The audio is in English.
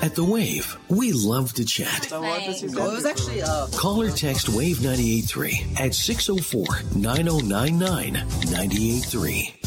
At The Wave, we love to chat. Well, it was actually Call or text Wave 98.3 at 604-9099-983.